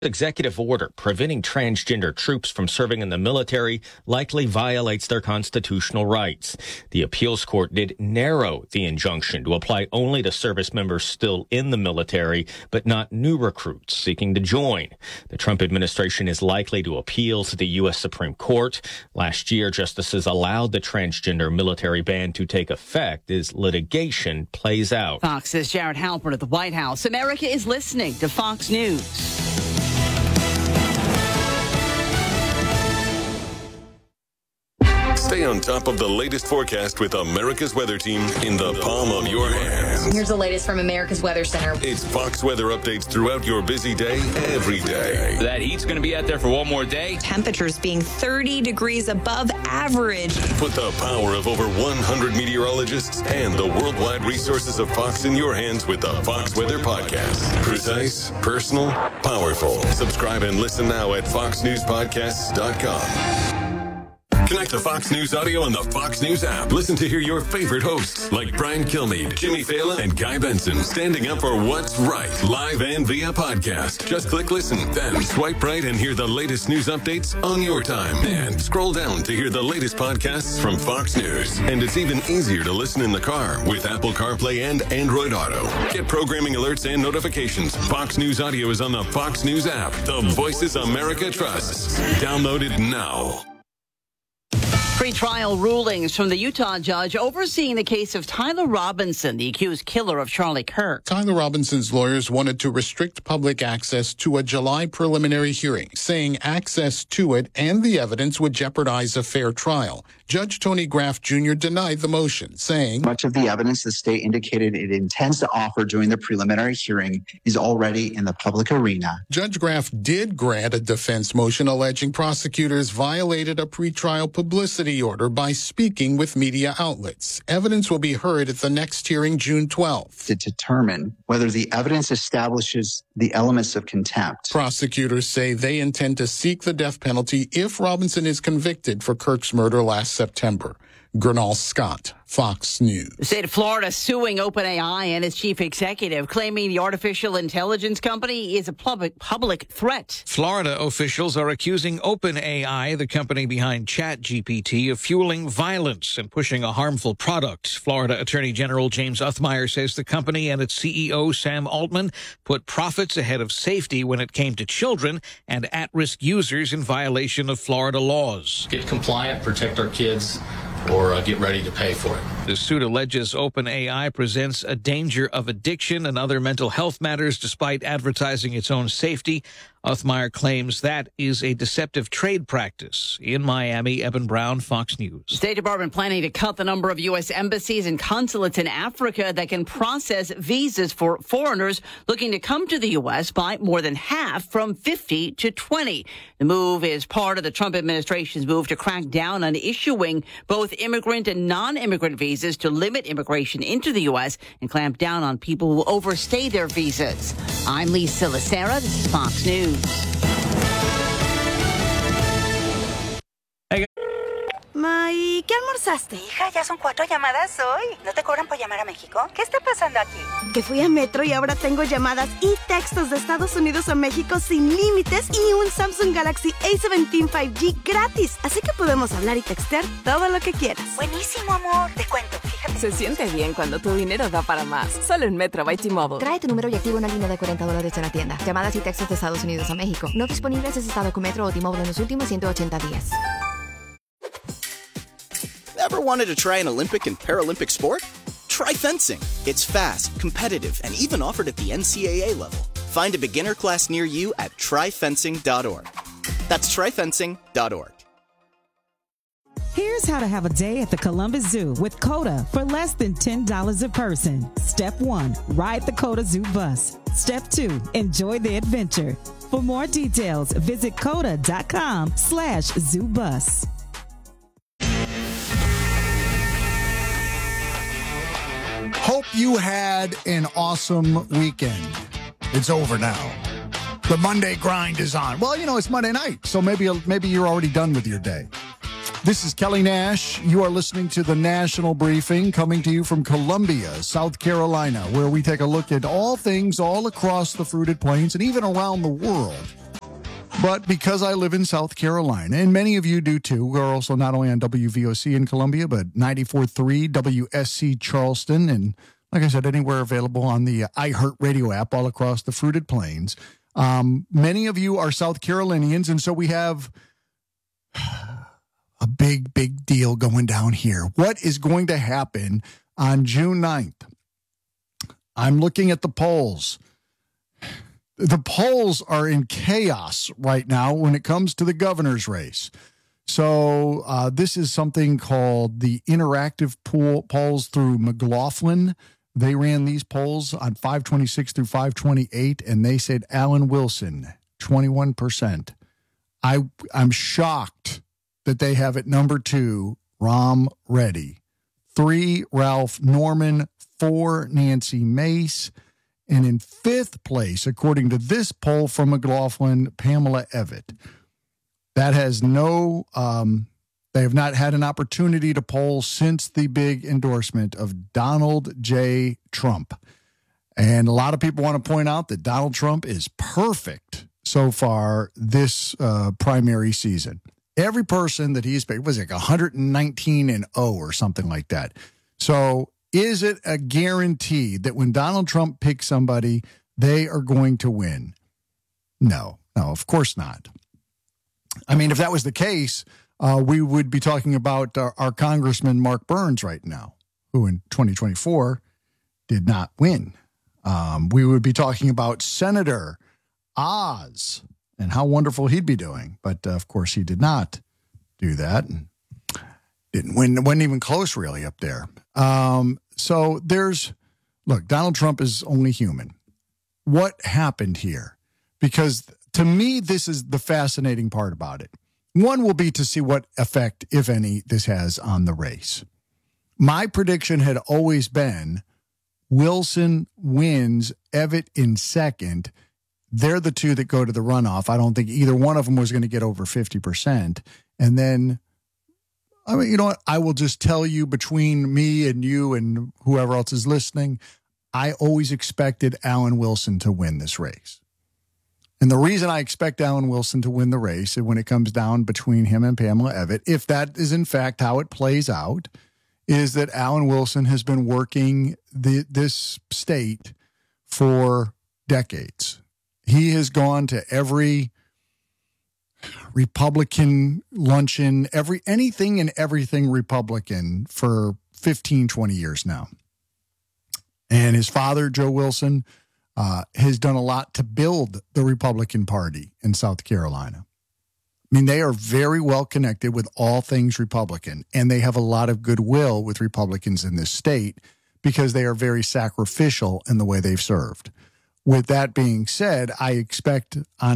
Executive order preventing transgender troops from serving in the military likely violates their constitutional rights. The appeals court did narrow the injunction to apply only to service members still in the military, but not new recruits seeking to join. The Trump administration is likely to appeal to the U.S. Supreme Court. Last year, justices allowed the transgender military ban to take effect as litigation plays out. Fox's Jared Halpern at the White House. America is listening to Fox News. Stay on top of the latest forecast with America's Weather Team in the palm of your hands. Here's the latest from America's Weather Center. It's Fox weather updates throughout your busy day, every day. That heat's going to be out there for one more day. Temperatures being 30 degrees above average. Put the power of over 100 meteorologists and the worldwide resources of Fox in your hands with the Fox Weather Podcast. Precise, personal, powerful. Subscribe and listen now at foxnewspodcasts.com. Connect to Fox News Audio on the Fox News app. Listen to hear your favorite hosts like Brian Kilmeade, Jimmy Fallon, and Guy Benson standing up for what's right, live and via podcast. Just click listen, then swipe right and hear the latest news updates on your time. And scroll down to hear the latest podcasts from Fox News. And it's even easier to listen in the car with Apple CarPlay and Android Auto. Get programming alerts and notifications. Fox News Audio is on the Fox News app. The voices America trusts. Download it now. Pre-trial rulings from the Utah judge overseeing the case of Tyler Robinson, the accused killer of Charlie Kirk. Tyler Robinson's lawyers wanted to restrict public access to a July preliminary hearing, saying access to it and the evidence would jeopardize a fair trial. Judge Tony Graff Jr. denied the motion, saying, much of the evidence the state indicated it intends to offer during the preliminary hearing is already in the public arena. Judge Graff did grant a defense motion alleging prosecutors violated a pretrial publicity order by speaking with media outlets. Evidence will be heard at the next hearing June 12th. To determine whether the evidence establishes the elements of contempt. Prosecutors say they intend to seek the death penalty if Robinson is convicted for Kirk's murder last September. Gernal Scott, Fox News. The state of Florida suing OpenAI and its chief executive, claiming the artificial intelligence company is a public threat. Florida officials are accusing OpenAI, the company behind ChatGPT, of fueling violence and pushing a harmful product. Florida Attorney General James Othmeyer says the company and its CEO, Sam Altman, put profits ahead of safety when it came to children and at-risk users in violation of Florida laws. Get compliant, protect our kids, or get ready to pay for it. The suit alleges OpenAI presents a danger of addiction and other mental health matters despite advertising its own safety. Othmeyer claims that is a deceptive trade practice. In Miami, Eben Brown, Fox News. State Department planning to cut the number of U.S. embassies and consulates in Africa that can process visas for foreigners looking to come to the U.S. by more than half, from 50 to 20. The move is part of the Trump administration's move to crack down on issuing both immigrant and non-immigrant visas to limit immigration into the U.S. and clamp down on people who overstay their visas. I'm Lisa Lacera. This is Fox News. Ma, ¿y qué almorzaste? Hija, ya son 4 llamadas hoy. ¿No te cobran por llamar a México? ¿Qué está pasando aquí? Que fui a Metro y ahora tengo llamadas y textos de Estados Unidos a México sin límites y un Samsung Galaxy A17 5G gratis. Así que podemos hablar y textear todo lo que quieras. Buenísimo, amor. Te cuento, fíjate. Se siente bien cuando tu dinero da para más. Solo en Metro by T-Mobile. Trae tu número y activa una línea de $40 en la tienda. Llamadas y textos de Estados Unidos a México. No disponibles en estado con Metro o T-Mobile en los últimos 180 días. Ever wanted to try an Olympic and Paralympic sport? Try fencing. It's fast, competitive, and even offered at the NCAA level. Find a beginner class near you at tryfencing.org. That's tryfencing.org. Here's how to have a day at the Columbus Zoo with COTA for less than $10 a person. Step 1, ride the COTA Zoo bus. Step 2, enjoy the adventure. For more details, visit COTA.com/zoobus. Hope you had an awesome weekend. It's over now. The Monday grind is on. Well, you know, it's Monday night, so maybe you're already done with your day. This is Kelly Nash. You are listening to the National Briefing, coming to you from Columbia, South Carolina, where we take a look at all things all across the fruited plains and even around the world But because I live in South Carolina, and many of you do too, we're also not only on WVOC in Columbia, but 94.3 WSC Charleston, and like I said, anywhere available on the iHeartRadio app all across the Fruited Plains. Many of you are South Carolinians, and so we have a big, big deal going down here. What is going to happen on June 9th? I'm looking at the polls. The polls are in chaos right now when it comes to the governor's race. So this is something called the interactive polls through McLaughlin. They ran these polls on 526 through 528, and they said Alan Wilson, 21%. I'm shocked that they have at number 2, Rom Reddy, 3, Ralph Norman, 4, Nancy Mace, and in 5th place, according to this poll from McLaughlin, Pamela Evett. That has they have not had an opportunity to poll since the big endorsement of Donald J. Trump. And a lot of people want to point out that Donald Trump is perfect so far this primary season. Every person that he's picked was like 119-0 or something like that. So is it a guarantee that when Donald Trump picks somebody, they are going to win? No, of course not. I mean, if that was the case, we would be talking about our Congressman Mark Burns right now, who in 2024 did not win. We would be talking about Senator Oz and how wonderful he'd be doing. But, of course, he did not do that. And didn't win. Wasn't even close, really, up there. So look, Donald Trump is only human. What happened here? Because to me, this is the fascinating part about it. One will be to see what effect, if any, this has on the race. My prediction had always been Wilson wins, Evett in second. They're the two that go to the runoff. I don't think either one of them was going to get over 50%. And then, I mean, you know what? I will just tell you, between me and you and whoever else is listening, I always expected Alan Wilson to win this race. And the reason I expect Alan Wilson to win the race, when it comes down between him and Pamela Evett, if that is in fact how it plays out, is that Alan Wilson has been working this state for decades. He has gone to every Republican luncheon, anything and everything Republican for 15, 20 years now. And his father, Joe Wilson, has done a lot to build the Republican Party in South Carolina. I mean, they are very well connected with all things Republican, and they have a lot of goodwill with Republicans in this state because they are very sacrificial in the way they've served. With that being said, I expect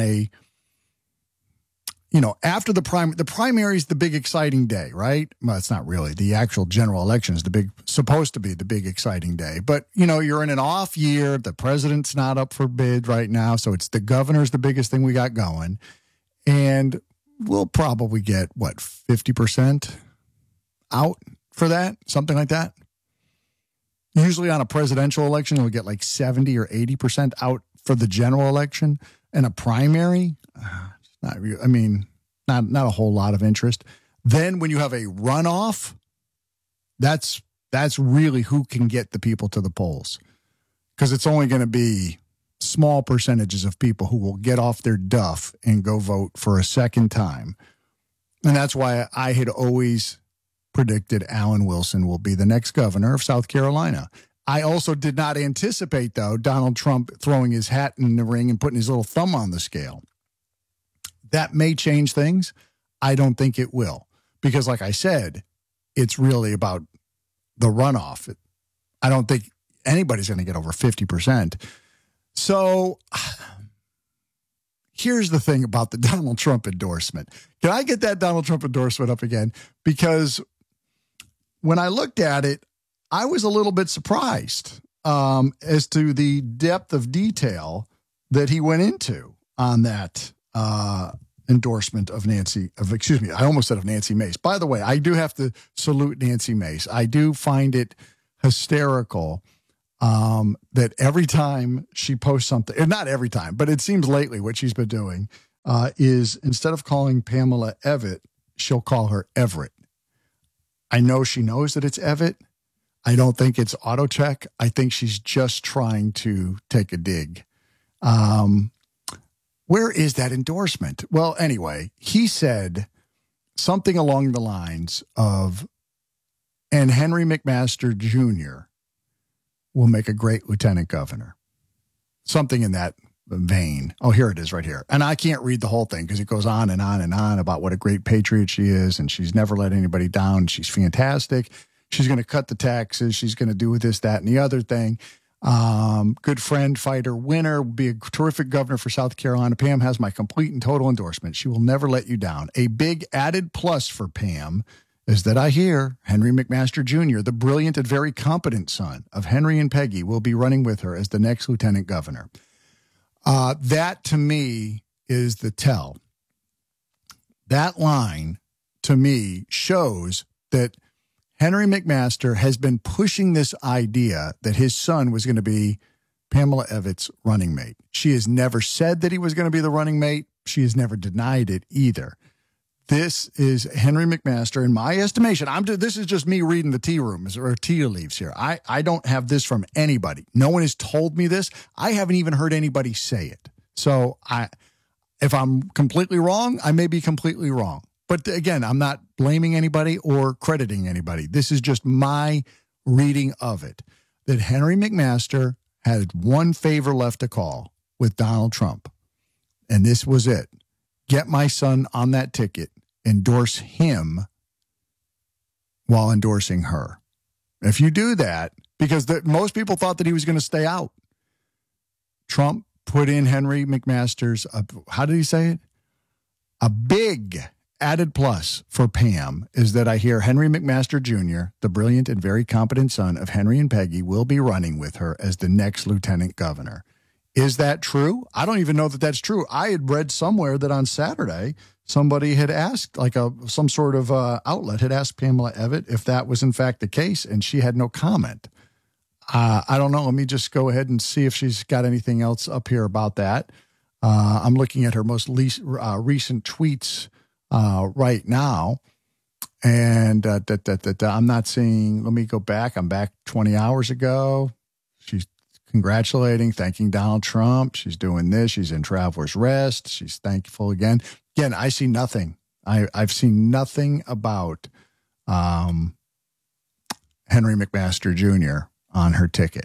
after the primary is the big exciting day, right? Well, it's not really. The actual general election is supposed to be the big exciting day. But, you're in an off year. The president's not up for bid right now. So it's the governor's the biggest thing we got going. And we'll probably get, 50% out for that? Something like that. Usually on a presidential election, you'll get like 70 or 80% out for the general election. And a primary, not a whole lot of interest. Then when you have a runoff, that's really who can get the people to the polls, because it's only going to be small percentages of people who will get off their duff and go vote for a second time. And that's why I had always predicted Alan Wilson will be the next governor of South Carolina. I also did not anticipate, though, Donald Trump throwing his hat in the ring and putting his little thumb on the scale. That may change things. I don't think it will, because like I said, it's really about the runoff. I don't think anybody's going to get over 50%. So here's the thing about the Donald Trump endorsement. Can I get that Donald Trump endorsement up again? Because when I looked at it, I was a little bit surprised as to the depth of detail that he went into on that endorsement of Nancy Mace. By the way, I do have to salute Nancy Mace. I do find it hysterical that every time she posts something, and not every time, but it seems lately what she's been doing, is instead of calling Pamela Evitt, she'll call her Everett. I know she knows that it's Evitt. I don't think it's auto check. I think she's just trying to take a dig. Where is that endorsement? Well, anyway, he said something along the lines of, and Henry McMaster Jr. will make a great lieutenant governor. Something in that vein. Oh, here it is right here. And I can't read the whole thing because it goes on and on and on about what a great patriot she is, and she's never let anybody down. She's fantastic. She's going to cut the taxes. She's going to do this, that, and the other thing. Good friend, fighter, winner, be a terrific governor for South Carolina. Pam has my complete and total endorsement. She will never let you down. A big added plus for Pam is that I hear Henry McMaster Jr., the brilliant and very competent son of Henry and Peggy, will be running with her as the next lieutenant governor. That, to me, is the tell. That line, to me, shows that Henry McMaster has been pushing this idea that his son was going to be Pamela Evitt's running mate. She has never said that he was going to be the running mate. She has never denied it either. This is Henry McMaster, in my estimation. This is just me reading the tea rooms or tea leaves here. I don't have this from anybody. No one has told me this. I haven't even heard anybody say it. So if I'm completely wrong, I may be completely wrong. But again, I'm not blaming anybody or crediting anybody. This is just my reading of it, that Henry McMaster had one favor left to call with Donald Trump. And this was it. Get my son on that ticket, endorse him while endorsing her. If you do that, because most people thought that he was going to stay out, Trump put in Henry McMaster's, how did he say it? A big added plus for Pam is that I hear Henry McMaster Jr., the brilliant and very competent son of Henry and Peggy, will be running with her as the next lieutenant governor. Is that true? I don't even know that that's true. I had read somewhere that on Saturday, somebody had asked, like some sort of outlet had asked Pamela Evitt if that was in fact the case, and she had no comment. I don't know. Let me just go ahead and see if she's got anything else up here about that. I'm looking at her most recent tweets right now, and I'm not seeing. Let me go back. I'm back 20 hours ago. She's congratulating, thanking Donald Trump. She's doing this. She's in Traveler's Rest. She's thankful again. Again, I see nothing. I've seen nothing about Henry McMaster Jr. on her ticket.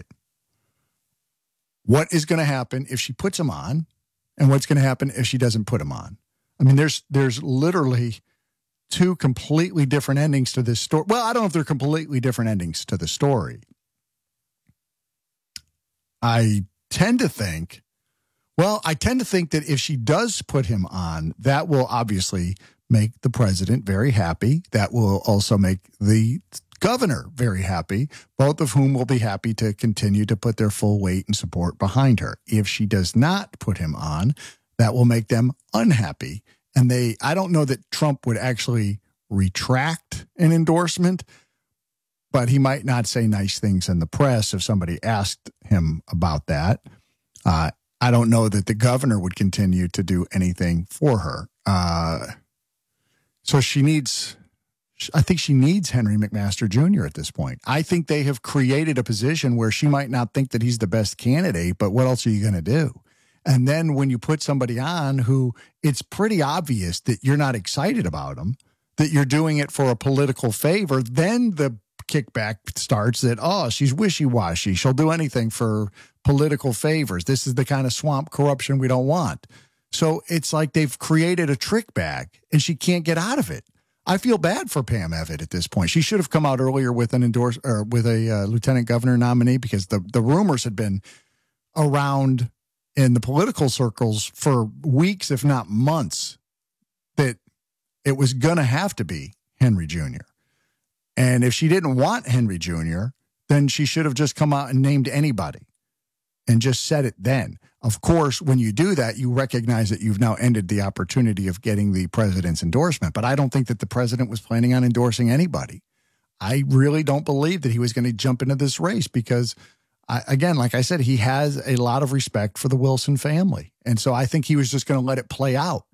What is going to happen if she puts him on, and what's going to happen if she doesn't put him on? I mean, there's literally two completely different endings to this story. Well, I don't know if they're completely different endings to the story. I tend to think that if she does put him on, that will obviously make the president very happy. That will also make the governor very happy, both of whom will be happy to continue to put their full weight and support behind her. If she does not put him on, that will make them unhappy. And I don't know that Trump would actually retract an endorsement, but he might not say nice things in the press if somebody asked him about that. I don't know that the governor would continue to do anything for her. So I think she needs Henry McMaster Jr. at this point. I think they have created a position where she might not think that he's the best candidate, but what else are you going to do? And then when you put somebody on who it's pretty obvious that you're not excited about them, that you're doing it for a political favor, then the kickback starts that, oh, she's wishy-washy. She'll do anything for political favors. This is the kind of swamp corruption we don't want. So it's like they've created a trick bag and she can't get out of it. I feel bad for Pam Evitt at this point. She should have come out earlier with a lieutenant governor nominee, because the rumors had been around in the political circles for weeks, if not months, that it was going to have to be Henry Jr. And if she didn't want Henry Jr., then she should have just come out and named anybody and just said it then. Of course, when you do that, you recognize that you've now ended the opportunity of getting the president's endorsement. But I don't think that the president was planning on endorsing anybody. I really don't believe that he was going to jump into this race because, again, like I said, he has a lot of respect for the Wilson family. And so I think he was just going to let it play out.